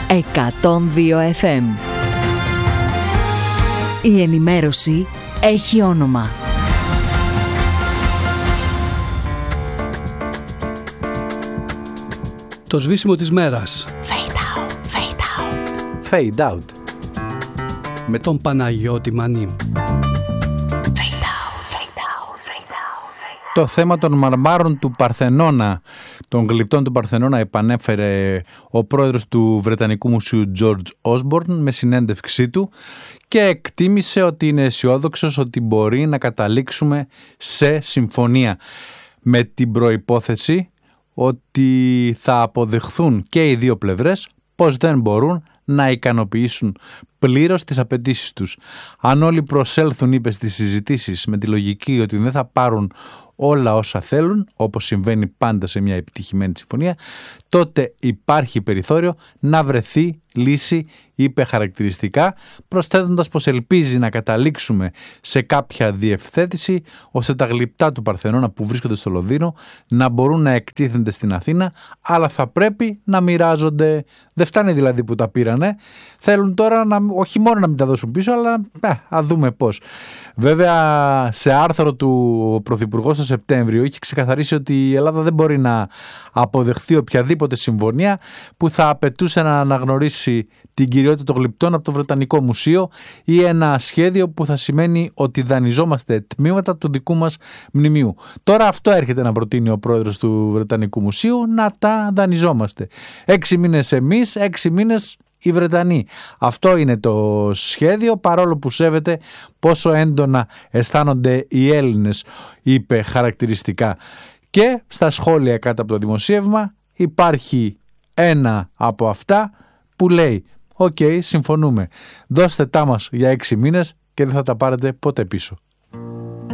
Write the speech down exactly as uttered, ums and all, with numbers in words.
εκατόν δύο εφ εμ. Η ενημέρωση έχει όνομα. Το σβήσιμο της μέρας. Fade out, fade out. Fade out. Με τον Παναγιώτη Μανί. Το θέμα των μαρμάρων του Παρθενώνα, των γλυπτών του Παρθενώνα, επανέφερε ο πρόεδρος του Βρετανικού Μουσείου George Osborne με συνέντευξή του και εκτίμησε ότι είναι αισιόδοξος ότι μπορεί να καταλήξουμε σε συμφωνία, με την προϋπόθεση ότι θα αποδεχθούν και οι δύο πλευρές πως δεν μπορούν να ικανοποιήσουν πλήρως τις απαιτήσεις τους. Αν όλοι προσέλθουν, είπε, στις συζητήσεις με τη λογική ότι δεν θα πάρουν όλα όσα θέλουν, όπως συμβαίνει πάντα σε μια επιτυχημένη συμφωνία, τότε υπάρχει περιθώριο να βρεθεί λύση, είπε χαρακτηριστικά, προσθέτοντας πως ελπίζει να καταλήξουμε σε κάποια διευθέτηση, ώστε τα γλυπτά του Παρθενώνα που βρίσκονται στο Λονδίνο να μπορούν να εκτίθενται στην Αθήνα, αλλά θα πρέπει να μοιράζονται. Δεν φτάνει δηλαδή που τα πήρανε, θέλουν τώρα να, όχι μόνο να μην τα δώσουν πίσω, αλλά ε, α δούμε πώς. Βέβαια, σε άρθρο του ο Πρωθυπουργός το Σεπτέμβριο είχε ξεκαθαρίσει ότι η Ελλάδα δεν μπορεί να αποδεχθεί οποιαδήποτε συμφωνία που θα απαιτούσε να αναγνωρίσει την κυριότητα των γλυπτών από το Βρετανικό Μουσείο ή ένα σχέδιο που θα σημαίνει ότι δανειζόμαστε τμήματα του δικού μας μνημείου. Τώρα αυτό έρχεται να προτείνει ο πρόεδρος του Βρετανικού Μουσείου, να τα δανειζόμαστε. Έξι μήνες εμείς, έξι μήνες οι Βρετανοί. Αυτό είναι το σχέδιο, παρόλο που σέβεται πόσο έντονα αισθάνονται οι Έλληνες, είπε χαρακτηριστικά. Και στα σχόλια κάτω από το δημοσίευμα υπάρχει ένα από αυτά που λέει «Οκ, okay, συμφωνούμε, δώστε τα μας για έξι μήνες και δεν θα τα πάρετε ποτέ πίσω».